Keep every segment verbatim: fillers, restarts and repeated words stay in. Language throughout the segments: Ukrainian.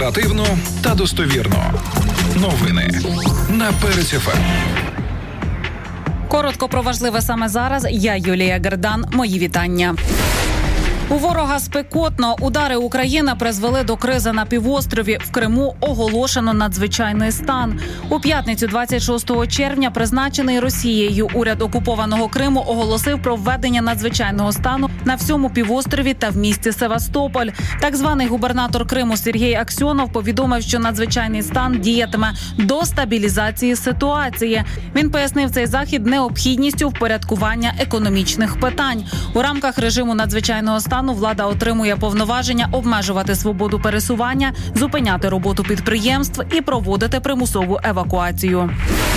Оперативно та достовірно. Новини на Перець еф ем. Коротко про важливе саме зараз. Я Юлія Гердан. Мої вітання. У ворога спекотно. Удари України призвели до кризи на півострові. В Криму оголошено надзвичайний стан. У п'ятницю двадцять шостого червня призначений Росією уряд окупованого Криму оголосив про введення надзвичайного стану на всьому півострові та в місті Севастополь. Так званий губернатор Криму Сергій Аксьонов повідомив, що надзвичайний стан діятиме до стабілізації ситуації. Він пояснив цей захід необхідністю впорядкування економічних питань. У рамках режиму надзвичайного стану влада отримує повноваження обмежувати свободу пересування, зупиняти роботу підприємств і проводити примусову евакуацію.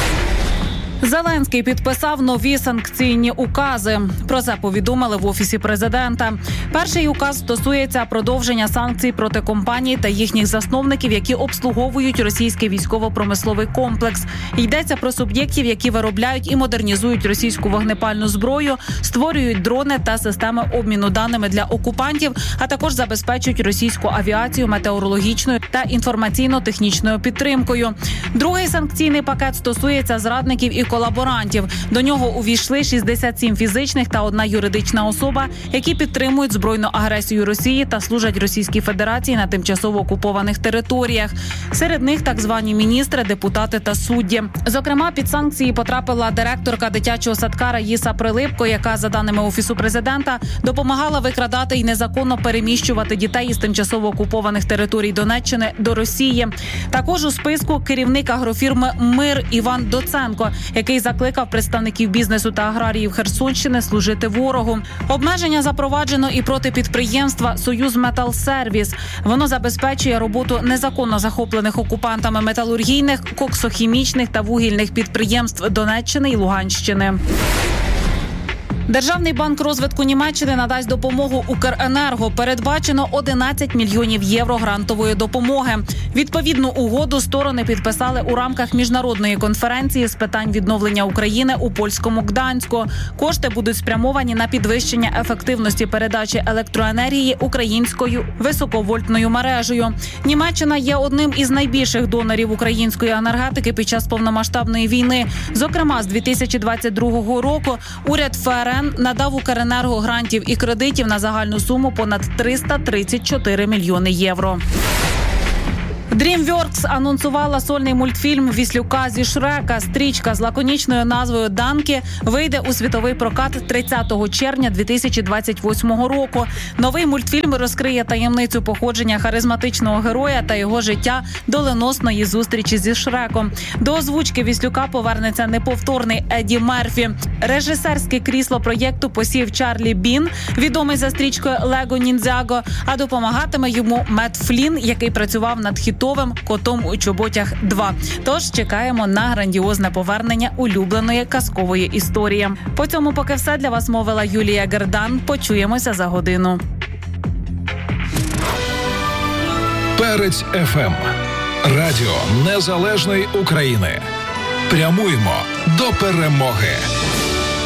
Зеленський підписав нові санкційні укази. Про це повідомили в Офісі президента. Перший указ стосується продовження санкцій проти компаній та їхніх засновників, які обслуговують російський військово-промисловий комплекс. Йдеться про суб'єктів, які виробляють і модернізують російську вогнепальну зброю, створюють дрони та системи обміну даними для окупантів, а також забезпечують російську авіацію метеорологічною та інформаційно-технічною підтримкою. Другий санкційний пакет стосується зрадників і колаборантів. До нього увійшли шістдесят сім фізичних та одна юридична особа, які підтримують збройну агресію Росії та служать Російській Федерації на тимчасово окупованих територіях. Серед них так звані міністри, депутати та судді. Зокрема, під санкції потрапила директорка дитячого садка Раїса Прилипко, яка, за даними Офісу президента, допомагала викрадати і незаконно переміщувати дітей із тимчасово окупованих територій Донеччини до Росії. Також у списку керівник агрофірми «Мир» Іван Доценко, який закликав представників бізнесу та аграріїв Херсонщини служити ворогу. Обмеження запроваджено і проти підприємства «Союзметалсервіс». Воно забезпечує роботу незаконно захоплених окупантами металургійних, коксохімічних та вугільних підприємств Донеччини і Луганщини. Державний банк розвитку Німеччини надасть допомогу «Укренерго». Передбачено одинадцять мільйонів євро грантової допомоги. Відповідну угоду сторони підписали у рамках міжнародної конференції з питань відновлення України у польському Гданську. Кошти будуть спрямовані на підвищення ефективності передачі електроенергії українською високовольтною мережею. Німеччина є одним із найбільших донорів української енергетики під час повномасштабної війни. Зокрема, з дві тисячі двадцять другого року уряд ФРН надав «Укренерго» грантів і кредитів на загальну суму понад триста тридцять чотири мільйони євро. DreamWorks анонсувала сольний мультфільм Віслюка зі Шрека. Стрічка з лаконічною назвою «Данкі» вийде у світовий прокат тридцятого червня дві тисячі двадцять восьмого року. Новий мультфільм розкриє таємницю походження харизматичного героя та його життя доленосної зустрічі зі Шреком. До озвучки Віслюка повернеться неповторний Едді Мерфі. Режисерське крісло проєкту посів Чарлі Бін, відомий за стрічкою «Лего Ніндзяго», а допомагатиме йому Мет Флін, який працював над хітом «Котом у чоботях два». Тож чекаємо на грандіозне повернення улюбленої казкової історії. По цьому поки все. Для вас мовила Юлія Гердан. Почуємося за годину. Перець еф ем. Радіо Незалежної України. Прямуємо до перемоги.